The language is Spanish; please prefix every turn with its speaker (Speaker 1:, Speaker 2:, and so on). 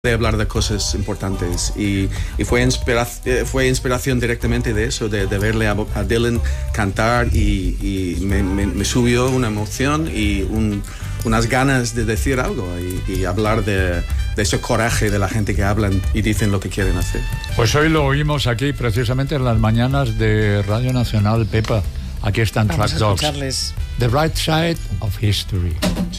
Speaker 1: de hablar de cosas importantes y fue inspiración directamente de eso, de verle a Dylan cantar y me subió una emoción y unas ganas de decir algo y hablar de ese coraje de la gente que hablan y dicen lo que quieren hacer.
Speaker 2: Pues hoy lo oímos aquí precisamente en las mañanas de Radio Nacional, Pepa. Aquí están Track Dogs. The Right Side of History.